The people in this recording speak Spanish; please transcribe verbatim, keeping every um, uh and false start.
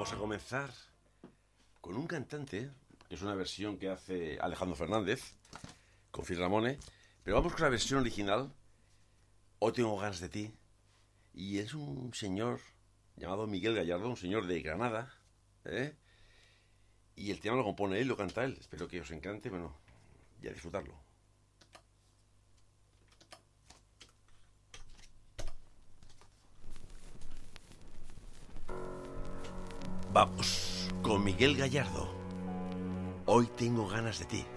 Vamos a comenzar con un cantante, que es una versión que hace Alejandro Fernández, con Phil Ramone, pero vamos con la versión original, Hoy tengo ganas de ti, y es un señor llamado Miguel Gallardo, un señor de Granada, ¿eh? Y el tema lo compone él, lo canta él. Espero que os encante, bueno, y a disfrutarlo. Vamos con Miguel Gallardo. Hoy tengo ganas de ti.